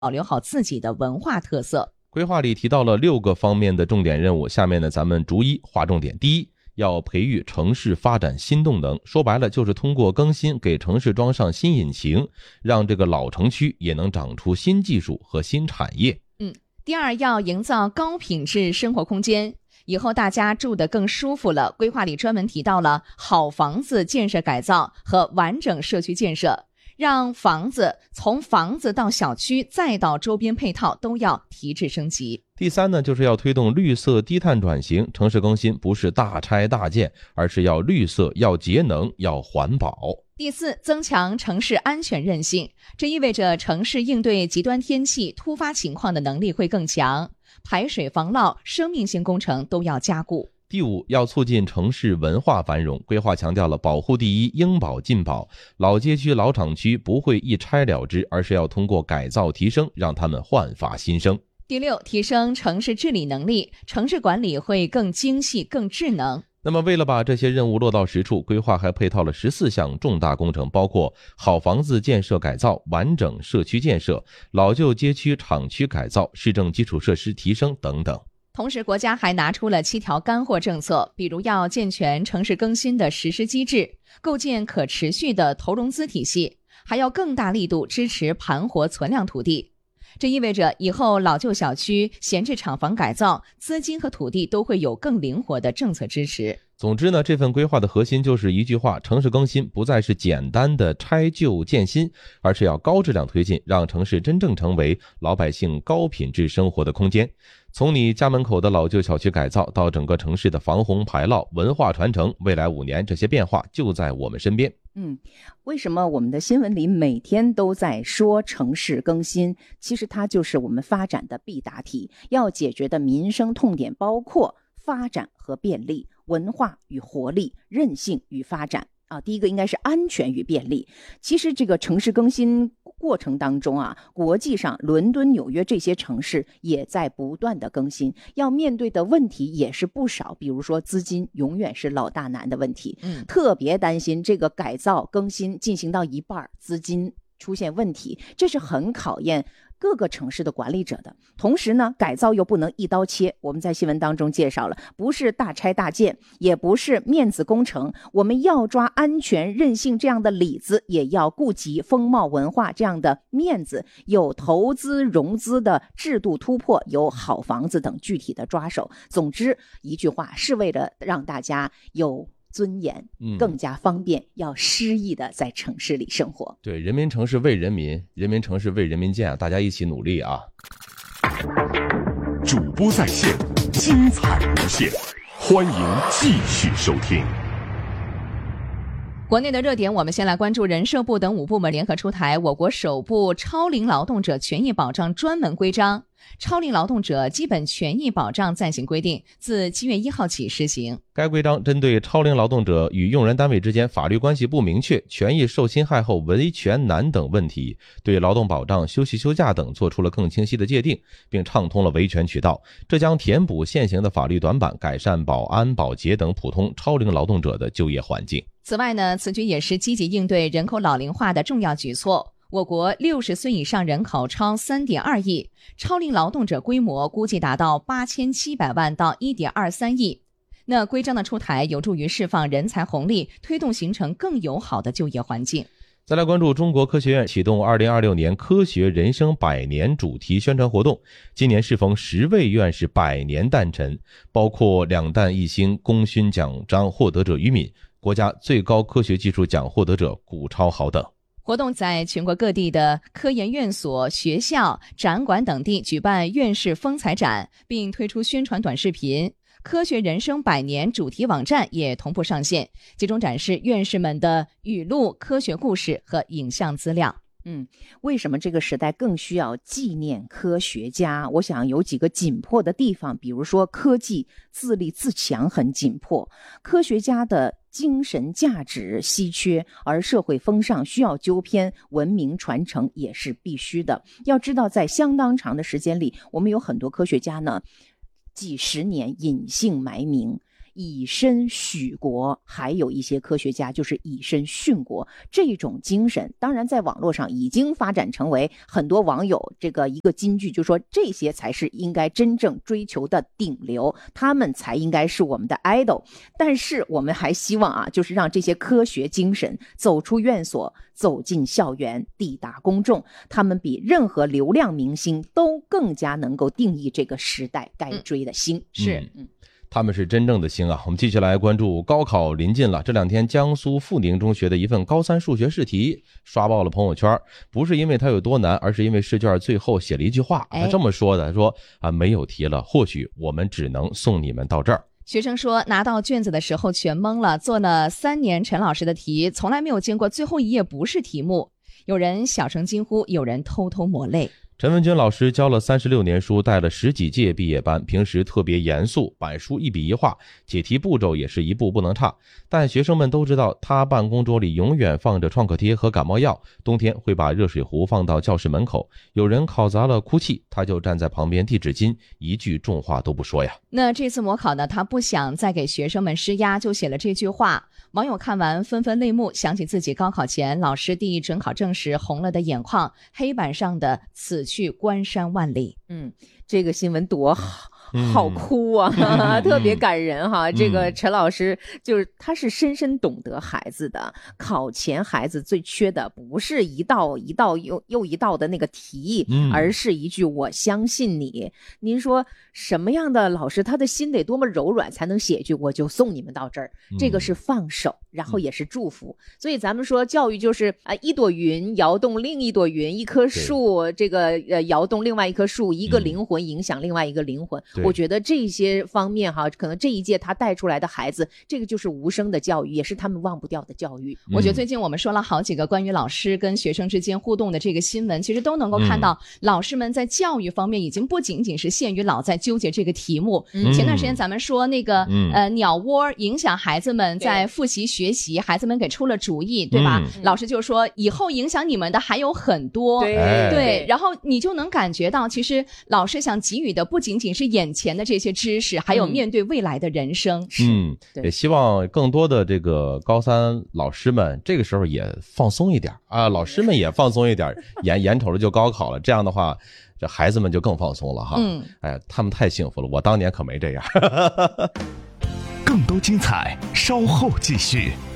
保留好自己的文化特色。 规划里提到了6个方面的重点任务，下面呢咱们逐一划重点。第一，要培育城市发展新动能，说白了就是通过更新给城市装上新引擎，让这个老城区也能长出新技术和新产业。 第二，要营造高品质生活空间，以后大家住得更舒服了。规划里专门提到了好房子建设改造和完整社区建设，让从房子到小区再到周边配套都要提质升级。 第三呢，就是要推动绿色低碳转型，城市更新不是大拆大建，而是要绿色、要节能、要环保。 第四，增强城市安全韧性，这意味着城市应对极端天气、突发情况的能力会更强，排水防涝、生命性工程都要加固。 第五，要促进城市文化繁荣，规划强调了保护第一，应保尽保，老街区、老厂区不会一拆了之，而是要通过改造提升，让他们焕发新生。 第六，提升城市治理能力，城市管理会更精细、更智能。 那么为了把这些任务落到实处，规划还配套了14项重大工程，包括好房子建设改造、完整社区建设、老旧街区厂区改造、市政基础设施提升等等。 同时，国家还拿出了7条干货政策，比如要健全城市更新的实施机制，构建可持续的投融资体系，还要更大力度支持盘活存量土地。这意味着以后老旧小区、闲置厂房改造，资金和土地都会有更灵活的政策支持。 总之呢，这份规划的核心就是一句话，城市更新不再是简单的拆旧建新，而是要高质量推进，让城市真正成为老百姓高品质生活的空间。从你家门口的老旧小区改造到整个城市的防洪排涝、文化传承，未来5年这些变化就在我们身边。 为什么我们的新闻里每天都在说城市更新？其实它就是我们发展的必答题，要解决的民生痛点包括发展和便利、文化与活力、韧性与发展。第一个应该是安全与便利。其实这个城市更新过程当中国际上伦敦、纽约这些城市也在不断的更新，要面对的问题也是不少，比如说资金永远是老大难的问题，特别担心这个改造更新进行到一半，资金出现问题，这是很考验各个城市的管理者的。同时呢，改造又不能一刀切，我们在新闻当中介绍了，不是大拆大建，也不是面子工程，我们要抓安全韧性这样的里子，也要顾及风貌文化这样的面子，有投资融资的制度突破，有好房子等具体的抓手。总之一句话，是为了让大家有尊严，更加方便，要诗意的在城市里生活。 对，人民城市为人民，人民城市为人民建，大家一起努力啊！ 主播在线，精彩无限，欢迎继续收听。 国内的热点，我们先来关注人社部等5部门联合出台我国首部超龄劳动者权益保障专门规章，超龄劳动者基本权益保障暂行规定自7月1号起施行。 该规章针对超龄劳动者与用人单位之间法律关系不明确、权益受侵害后维权难等问题，对劳动保障、休息休假等做出了更清晰的界定，并畅通了维权渠道。这将填补现行的法律短板，改善保安、保洁等普通超龄劳动者的就业环境。 此外呢，此举也是积极应对人口老龄化的重要举措。我国60岁以上人口超 3.2 亿，超龄劳动者规模估计达到8700万到 1.23 亿。那规章的出台有助于释放人才红利，推动形成更友好的就业环境。 再来关注中国科学院启动2026年科学人生100年主题宣传活动，今年适逢10位院士100年诞辰，包括2弹1星功勋奖章获得者于敏、国家最高科学技术奖获得者谷超豪等。 活动在全国各地的科研院所、学校、展馆等地举办院士风采展，并推出宣传短视频。科学人生100年主题网站也同步上线，集中展示院士们的语录、科学故事和影像资料。 为什么这个时代更需要纪念科学家？我想有几个紧迫的地方，比如说科技自立自强很紧迫，科学家的精神价值稀缺，而社会风尚需要纠偏，文明传承也是必须的。要知道在相当长的时间里，我们有很多科学家呢几十年隐姓埋名， 以身许国，还有一些科学家就是以身殉国。这种精神当然在网络上已经发展成为很多网友这个一个金句，就说这些才是应该真正追求的顶流，他们才应该是我们的 idol。 但是我们还希望就是让这些科学精神走出院所，走进校园，抵达公众，他们比任何流量明星都更加能够定义这个时代该追的星。 他们是真正的星啊！我们继续来关注高考临近了，这2天江苏富宁中学的一份高3数学试题刷爆了朋友圈，不是因为它有多难，而是因为试卷最后写了一句话，他这么说的，说没有题了，或许我们只能送你们到这儿。 学生说拿到卷子的时候全懵了，做了3年陈老师的题，从来没有见过最后一页不是题目。有人小声惊呼，有人偷偷抹泪。 陈文军老师教了36年书，带了10几届毕业班，平时特别严肃，板书一笔一画，解题步骤也是一步不能差。但学生们都知道，他办公桌里永远放着创可贴和感冒药，冬天会把热水壶放到教室门口。有人考砸了哭泣，他就站在旁边递纸巾，一句重话都不说呀。 那这次模考呢，他不想再给学生们施压，就写了这句话。网友看完纷纷泪目，想起自己高考前老师递准考证时红了的眼眶，黑板上的此去关山万里。 这个新闻多好哭啊，特别感人哈。这个陈老师就是他是深深懂得孩子的，考前孩子最缺的不是一道又一道的那个题，而是一句我相信你。您说什么样的老师他的心得多么柔软，才能写一句我就送你们到这儿？这个是放手，然后也是祝福。所以咱们说教育就是一朵云摇动另一朵云，一棵树这个摇动另外一棵树，一个灵魂影响另外一个灵魂。我觉得这些方面可能这一届他带出来的孩子，这个就是无声的教育，也是他们忘不掉的教育。 我觉得最近我们说了好几个关于老师跟学生之间互动的这个新闻，其实都能够看到老师们在教育方面已经不仅仅是限于老在纠结这个题目。前段时间咱们说那个鸟窝影响孩子们在复习学习，孩子们给出了主意，对吧？老师就说以后影响你们的还有很多。对，然后你就能感觉到其实老师想给予的不仅仅是眼前的这些知识，还有面对未来的人生。 也希望更多的这个高3老师们这个时候也放松一点啊，老师们也放松一点，眼瞅着就高考了，这样的话这孩子们就更放松了哈。他们太幸福了，我当年可没这样。 更多精彩稍后继续。